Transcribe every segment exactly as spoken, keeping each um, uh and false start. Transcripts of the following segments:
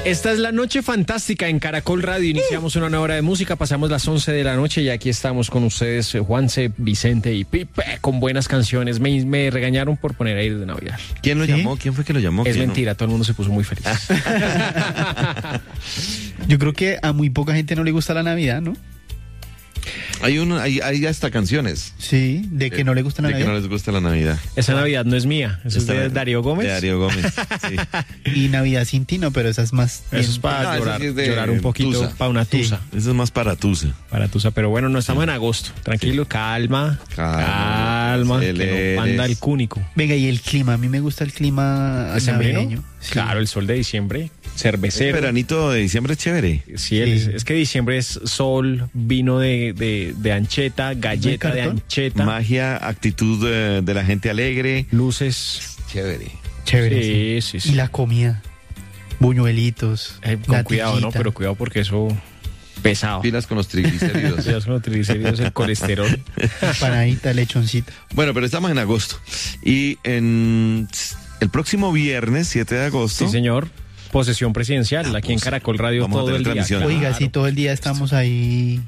Esta es la noche fantástica en Caracol Radio. Iniciamos una nueva hora de música, pasamos las once de la noche y aquí estamos con ustedes, Juanse, Vicente y Pipe, con buenas canciones. Me, me regañaron por poner Aires de Navidad. ¿Quién lo ¿Sí? llamó? ¿Quién fue que lo llamó? Es ¿Quién mentira, no? todo el mundo se puso muy feliz. Yo creo que a muy poca gente no le gusta la Navidad, ¿no? Hay, un, hay, hay hasta canciones. Sí, de que no le gusta la de Navidad. que no les gusta la Navidad. Esa Navidad no es mía, eso Esta es de Navidad- Darío Gómez. De Darío Gómez, sí. Y Navidad sin ti, no, pero esa es más... Eso es bien- para No, eso llorar, sí es de llorar un poquito, tusa. para una Sí. tusa. Eso es más para Tusa. Para tusa, pero bueno, no estamos en agosto. Tranquilo, calma, Calma, calma, que aceleres. no manda el cúnico. Venga, y el clima, a mí me gusta el clima ¿Decembrino? navideño. Sí. Claro, el sol de diciembre, El cervecero. veranito de diciembre es chévere. Sí, es, Sí. es que diciembre es sol, vino de, de, de ancheta, galleta de cartón? ancheta, Magia, actitud de, de la gente alegre. luces. Chévere. Chévere, Sí, sí, sí. Y la comida, buñuelitos. Eh, con la cuidado, ¿no? tijita. Pero cuidado porque eso pesado. Pilas con los triglicéridos. Cuidado con los triglicéridos, el colesterol. Empanadita, lechoncita. Bueno, pero estamos en agosto. Y en el próximo viernes, siete de agosto. Sí, señor. Posesión presidencial, aquí en pues, Caracol Radio vamos a todo tener el día. transmisión. Claro. Oiga, sí, todo el día estamos ahí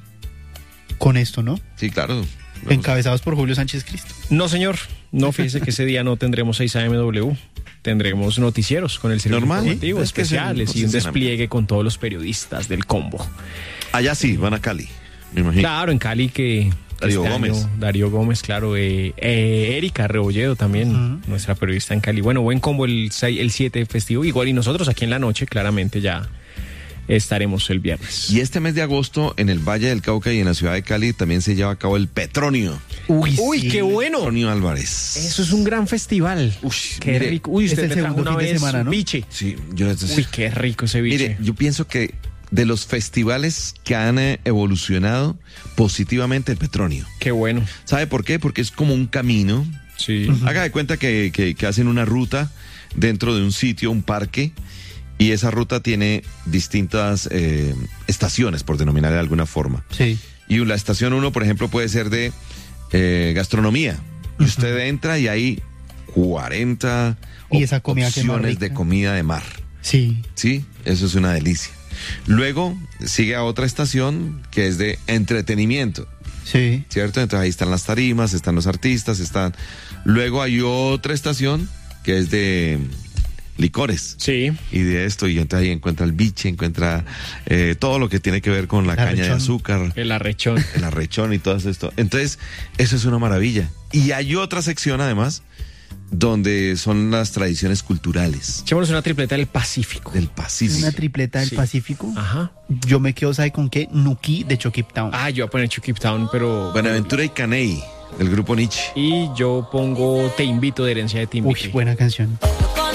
con esto, ¿no? Sí, claro. Encabezados por Julio Sánchez Cristo. No, señor. No, fíjese que ese día no tendremos seis A M W. Tendremos noticieros con el servicio Normal, informativo, ¿sí? Es que es el especiales y un posicionamiento. despliegue con todos los periodistas del combo. Allá sí, van a Cali. Me imagino. Claro, en Cali que... Darío este Gómez. año, Darío Gómez, claro. Eh, eh, Erika Rebolledo también, Ujú. nuestra periodista en Cali. Bueno, buen combo el seis, el siete festivo. Igual y nosotros aquí en la noche, claramente ya estaremos el viernes. Y este mes de agosto, en el Valle del Cauca y en la ciudad de Cali, también se lleva a cabo el Petronio. Uy, Uy, sí. qué bueno. Petronio Álvarez. Eso es un gran festival. Uy, Qué mire, rico. Uy, es usted el me trajo segundo una fin de vez semana, ¿no? biche. Sí, yo necesito. Uy, qué rico ese biche. Mire, yo pienso que de los festivales que han eh, evolucionado positivamente el Petronio. Qué bueno. ¿Sabe por qué? Porque es como un camino. Sí. Haga de cuenta que, que- que hacen una ruta dentro de un sitio, un parque, y esa ruta tiene distintas eh, estaciones, por denominar de alguna forma. Sí. Y la estación uno, por ejemplo, puede ser de eh, gastronomía. Y usted entra y hay cuarenta Y esa comida que es más opciones rica. de comida de mar. Sí. Sí, eso es una delicia. Luego sigue a otra estación que es de entretenimiento, Sí. ¿cierto? Entonces ahí están las tarimas, están los artistas, están... Luego hay otra estación que es de licores. Sí. Y de esto, y entonces ahí encuentra el biche, encuentra eh, todo lo que tiene que ver con la El caña de arrechón. azúcar, El arrechón. el arrechón y todo esto. Entonces, eso es una maravilla. Y hay otra sección además donde son las tradiciones culturales Echémonos una tripleta del Pacífico. del Pacífico. Una tripleta del Sí. Pacífico. Ajá. Yo me quedo, ¿sabe con qué? Nuki de Chokip Town. Ah, yo voy a poner Chucky Town, pero... Buenaventura y Caney, del grupo Nietzsche. Y yo pongo Te Invito de Herencia de Timbique. Uy, buena canción.